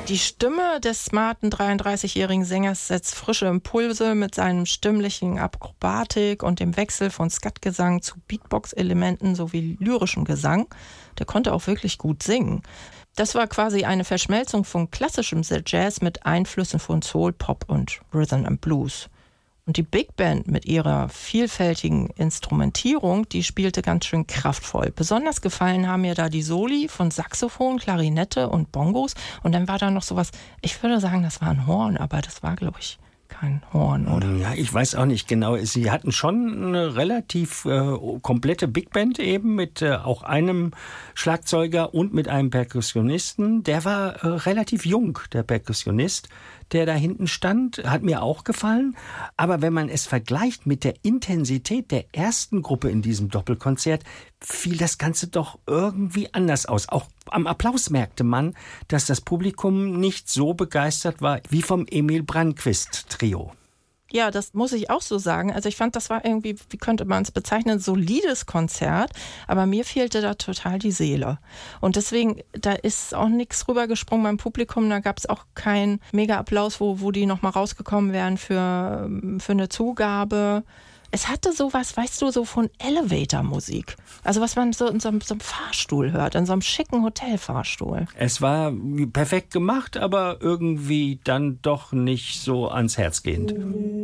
Die Stimme des smarten 33-jährigen Sängers setzt frische Impulse mit seinem stimmlichen Akrobatik und dem Wechsel von Skatgesang zu Beatbox-Elementen sowie lyrischem Gesang. Der konnte auch wirklich gut singen. Das war quasi eine Verschmelzung von klassischem Jazz mit Einflüssen von Soul, Pop und Rhythm and Blues. Und die Big Band mit ihrer vielfältigen Instrumentierung, die spielte ganz schön kraftvoll. Besonders gefallen haben mir da die Soli von Saxophon, Klarinette und Bongos. Und dann war da noch sowas, ich würde sagen, das war ein Horn, aber das war, glaube ich, kein Horn, oder? Ja, ich weiß auch nicht genau. Sie hatten schon eine relativ komplette Big Band eben mit auch einem Schlagzeuger und mit einem Perkussionisten. Der war relativ jung, der Perkussionist, der da hinten stand, hat mir auch gefallen. Aber wenn man es vergleicht mit der Intensität der ersten Gruppe in diesem Doppelkonzert, fiel das Ganze doch irgendwie anders aus. Auch am Applaus merkte man, dass das Publikum nicht so begeistert war wie vom Emil Brandquist-Trio. Ja, das muss ich auch so sagen. Also ich fand, das war irgendwie, wie könnte man es bezeichnen, solides Konzert, aber mir fehlte da total die Seele. Und deswegen, da ist auch nichts rübergesprungen beim Publikum, da gab es auch keinen Mega-Applaus, wo die nochmal rausgekommen wären für eine Zugabe. Es hatte sowas, weißt du, so von Elevator-Musik. Also was man so in so einem Fahrstuhl hört, in so einem schicken Hotelfahrstuhl. Es war perfekt gemacht, aber irgendwie dann doch nicht so ans Herz gehend.